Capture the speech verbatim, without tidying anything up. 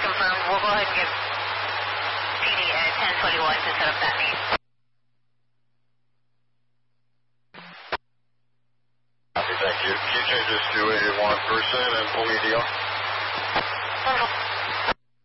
confirmed. We'll go ahead and give P D at ten twenty-one to set up that meet. Copy, thank you. Can you change this to a one person and pull me D R?